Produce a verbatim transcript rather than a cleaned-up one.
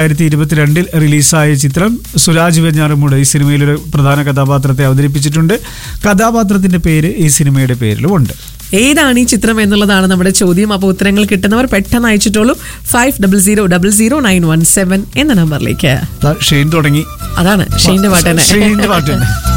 രണ്ടായിരത്തി ഇരുപത്തിരണ്ടിൽ റിലീസായ ചിത്രം. സുരാജ് വെഞ്ഞാറമൂട് ഈ സിനിമയിലൊരു പ്രധാന കഥാപാത്രത്തെ അവതരിപ്പിച്ചിട്ടുണ്ട്. കഥാപാത്രത്തിന്റെ പേര് ഈ സിനിമയുടെ പേരിലും ഉണ്ട്. ഏതാണ് ഈ ചിത്രം എന്നുള്ളതാണ് നമ്മുടെ ചോദ്യം. അപ്പോൾ ഉത്തരങ്ങൾ കിട്ടുന്നവർ പെട്ടെന്ന് അയച്ചിട്ടുള്ളൂ five double zero double zero nine one seven എന്ന നമ്പറിലേക്ക്. ഷെയ്ൻ തുടങ്ങി. അതാണ് ഷെയ്ന്റെ പാട്ട് തന്നെ. ഷെയ്ന്റെ പാട്ട് തന്നെ.